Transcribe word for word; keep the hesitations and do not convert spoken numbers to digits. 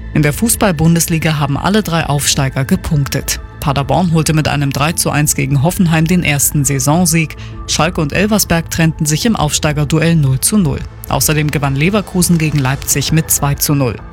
In der Fußball-Bundesliga haben alle drei Aufsteiger gepunktet. Paderborn holte mit einem drei zu eins gegen Hoffenheim den ersten Saisonsieg. Schalke und Elversberg trennten sich im Aufsteigerduell null zu null. Außerdem gewann Leverkusen gegen Leipzig mit zwei zu null.